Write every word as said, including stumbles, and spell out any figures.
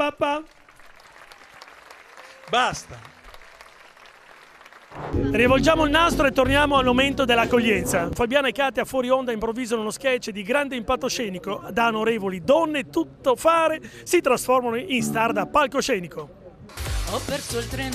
pa, pa. Basta. Rivolgiamo il nastro e torniamo al momento dell'accoglienza. Fabiana e Katia fuori onda improvvisano uno sketch di grande impatto scenico. Da onorevoli donne tutto fare si trasformano in star da palcoscenico. Ho perso il treno.